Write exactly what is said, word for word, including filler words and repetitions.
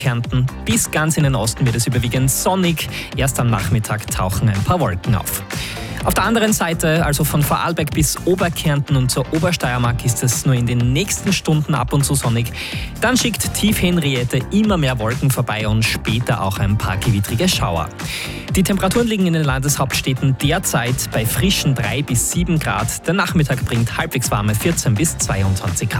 Kärnten bis ganz in den Osten wird es überwiegend sonnig. Erst am Nachmittag tauchen ein paar Wolken auf. Auf der anderen Seite, also von Vorarlberg bis Oberkärnten und zur Obersteiermark, ist es nur in den nächsten Stunden ab und zu sonnig. Dann schickt Tief Henriette immer mehr Wolken vorbei und später auch ein paar gewittrige Schauer. Die Temperaturen liegen in den Landeshauptstädten derzeit bei frischen drei bis sieben Grad. Der Nachmittag bringt halbwegs warme vierzehn bis zweiundzwanzig Grad.